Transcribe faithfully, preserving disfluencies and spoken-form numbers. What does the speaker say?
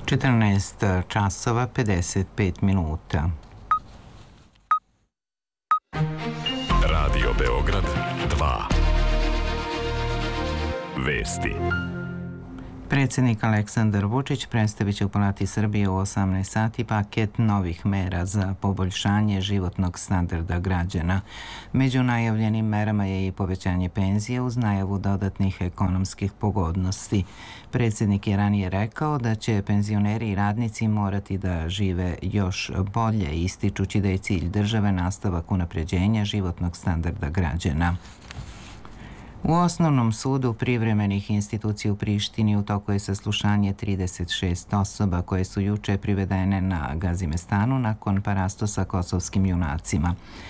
četrnaest časova pedeset pet minuta. Radio Beograd dva. Vesti. Predsjednik Aleksandar Vučić predstavit će u Palati Srbije u osamnaest sati paket novih mera za poboljšanje životnog standarda građana. Među najavljenim merama je i povećanje penzije uz najavu dodatnih ekonomskih pogodnosti. Predsjednik je ranije rekao da će penzioneri i radnici morati da žive još bolje, ističući da je cilj države nastavak unapređenja životnog standarda građana. U Osnovnom sudu privremenih institucija u Prištini u toku je saslušanje trideset šest osoba koje su juče privedene na Gazimestanu nakon parasto sa kosovskim junacima.